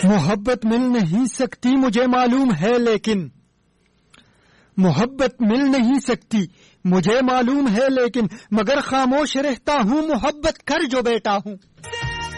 मोहब्बत मिल नहीं सकती मुझे मालूम है, लेकिन मोहब्बत मिल नहीं सकती मुझे मालूम है, लेकिन मगर खामोश रहता हूँ मोहब्बत कर जो बैठा हूँ।